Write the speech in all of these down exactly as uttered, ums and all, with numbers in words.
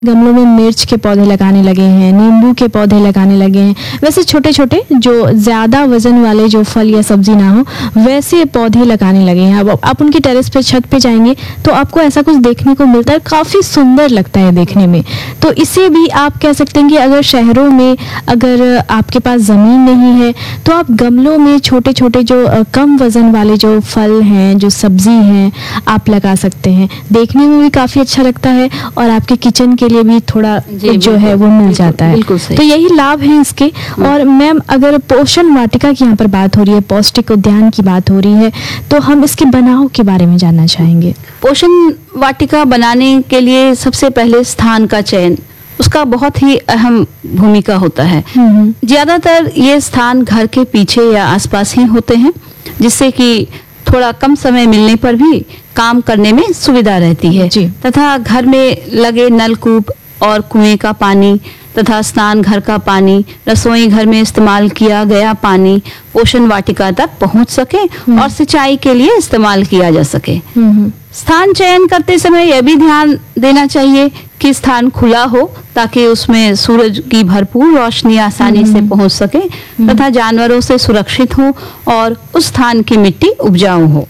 गमलों में मिर्च के पौधे लगाने लगे हैं, नींबू के पौधे लगाने लगे हैं। वैसे छोटे छोटे जो ज़्यादा वजन वाले जो फल या सब्जी ना हो वैसे पौधे लगाने लगे हैं। अब आप उनकी टेरेस पे छत पे जाएंगे तो आपको ऐसा कुछ देखने को मिलता है, काफ़ी सुंदर लगता है देखने में। तो इसे भी आप कह सकते हैं कि अगर शहरों में अगर आपके पास ज़मीन नहीं है तो आप गमलों में छोटे छोटे जो अ, कम वजन वाले जो फल हैं, जो सब्जी हैं, आप लगा सकते हैं। देखने में भी काफ़ी अच्छा लगता है और आपके किचन के लिए भी थोड़ा जो है वो मिल जाता है। तो यही लाभ है इसके। और मैम, अगर पोषण वाटिका की यहाँ पर बात हो रही है, पौष्टिक उद्यान की बात हो रही है, तो हम इसके बनाव के बारे में जानना चाहेंगे। पोषण वाटिका बनाने के लिए सबसे पहले स्थान का चयन, उसका बहुत ही अहम भूमिका होता है। ज्यादातर ये स्थान घर के पीछे या आसपास ही होते हैं, जिससे कि थोड़ा कम समय मिलने पर भी काम करने में सुविधा रहती है। तथा घर में लगे नलकूप और कुएं का पानी तथा स्नान घर का पानी, रसोई घर में इस्तेमाल किया गया पानी पोषण वाटिका तक पहुंच सके और सिंचाई के लिए इस्तेमाल किया जा सके। स्थान चयन करते समय यह भी ध्यान देना चाहिए कि स्थान खुला हो ताकि उसमें सूरज की भरपूर रोशनी आसानी से पहुंच सके तथा जानवरों से सुरक्षित हो और उस स्थान की मिट्टी उपजाऊ हो।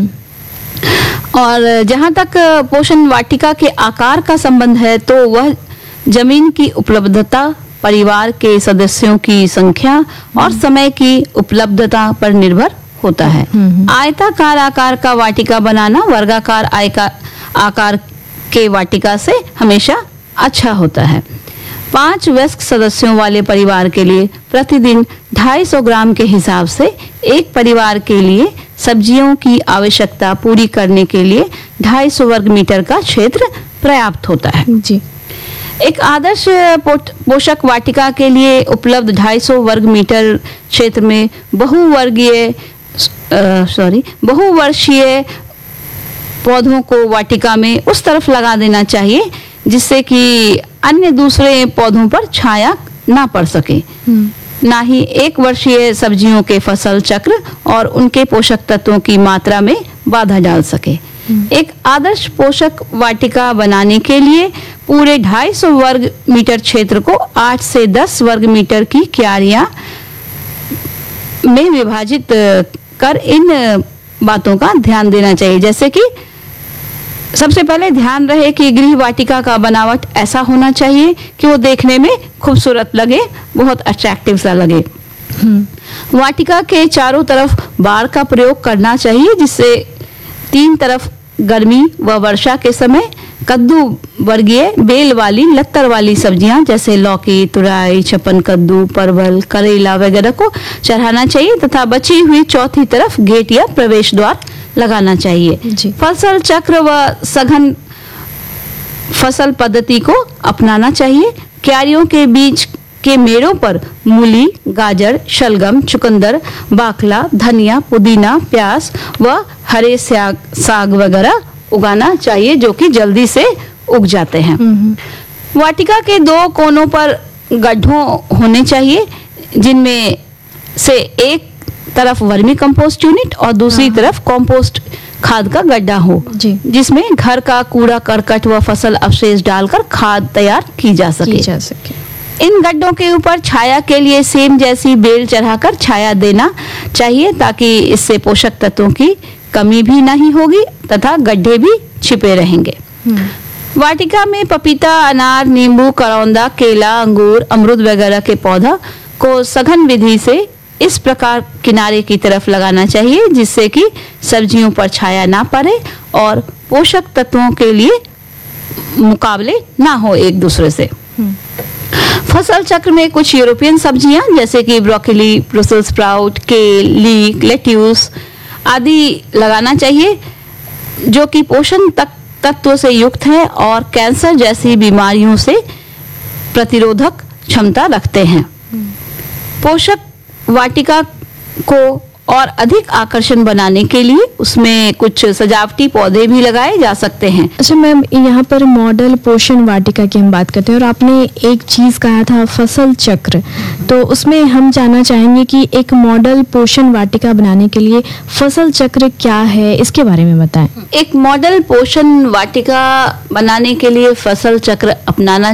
और जहां तक पोषण वाटिका के आकार का संबंध है तो वह जमीन की उपलब्धता, परिवार के सदस्यों की संख्या और समय की उपलब्धता पर निर्भर होता है। आयताकार आकार का वाटिका बनाना वर्गाकार आयका आकार के वाटिका से हमेशा अच्छा होता है। पांच वयस्क सदस्यों वाले परिवार के लिए प्रतिदिन ढाई सौ ग्राम के हिसाब से एक परिवार के लिए सब्जियों की आवश्यकता पूरी करने के लिए ढाई सौ वर्ग मीटर का क्षेत्र पर्याप्त होता है। जी। एक आदर्श पोषक वाटिका के लिए उपलब्ध ढाई सौ वर्ग मीटर क्षेत्र में बहुवर्गीय सॉरी बहुवर्षीय पौधों को वाटिका में उस तरफ लगा देना चाहिए जिससे कि अन्य दूसरे पौधों पर छाया ना पड़ सके। ना ही एक वर्षीय सब्जियों के फसल चक्र और उनके पोषक तत्वों की मात्रा में बाधा डाल सके। एक आदर्श पोषक वाटिका बनाने के लिए पूरे ढाई सौ वर्ग मीटर क्षेत्र को आठ से दस वर्ग मीटर की क्यारियां में विभाजित कर इन बातों का ध्यान देना चाहिए। जैसे कि सबसे पहले ध्यान रहे कि गृह वाटिका का बनावट ऐसा होना चाहिए कि वो देखने में खूबसूरत लगे, बहुत अट्रैक्टिव सा लगे। वाटिका के चारों तरफ बाड़ का प्रयोग करना चाहिए जिससे तीन तरफ गर्मी व वर्षा के समय कद्दू वर्गीय बेल वाली लत्तर वाली सब्जियां जैसे लौकी, तुरई, छपन कद्दू, परवल, करेला वगैरह को चढ़ाना चाहिए तथा बची हुई चौथी तरफ गेट या प्रवेश द्वार लगाना चाहिए। फसल चक्र व सघन फसल पद्धति को अपनाना चाहिए। क्यारियों के बीच के मेड़ों पर मूली, गाजर, शलगम, चुकंदर, बाखला, धनिया, पुदीना, प्याज व हरे साग साग वगैरह उगाना चाहिए जो कि जल्दी से उग जाते हैं। वाटिका के दो कोनों पर गड्ढों होने चाहिए जिनमें से एक तरफ वर्मी कंपोस्ट यूनिट और दूसरी तरफ कंपोस्ट खाद का गड्ढा हो जिसमें घर का कूड़ा करकट व फसल अवशेष डालकर खाद तैयार की जा सके, की जा सके। इन गड्ढों के ऊपर छाया के लिए सेम जैसी बेल चढ़ाकर छाया देना चाहिए ताकि इससे पोषक तत्वों की कमी भी नहीं होगी तथा गड्ढे भी छिपे रहेंगे। वाटिका में पपीता, अनार, नींबू, करौंदा, केला, अंगूर, अमरूद वगैरह के पौधा को सघन विधि से इस प्रकार किनारे की तरफ लगाना चाहिए जिससे कि सब्जियों पर छाया ना पड़े और पोषक तत्वों के लिए मुकाबले ना हो एक दूसरे से। फसल चक्र में कुछ यूरोपियन सब्जियां जैसे कि ब्रोकली, ब्रुसेल्स स्प्राउट, केल, लीक, लेट्यूस आदि लगाना चाहिए जो कि पोषण तत्व से युक्त है और कैंसर जैसी बीमारियों से प्रतिरोधक क्षमता रखते हैं। पोषक वाटिका को और अधिक आकर्षण बनाने के लिए उसमें कुछ सजावटी पौधे भी लगाए जा सकते हैं। अच्छा मैम, यहाँ पर मॉडल पोषण वाटिका की हम बात करते हैं और आपने एक चीज कहा था फसल चक्र, तो उसमें हम जानना चाहेंगे कि एक मॉडल पोषण वाटिका बनाने के लिए फसल चक्र क्या है, इसके बारे में बताएं। एक मॉडल पोषण वाटिका बनाने के लिए फसल चक्र अपनाना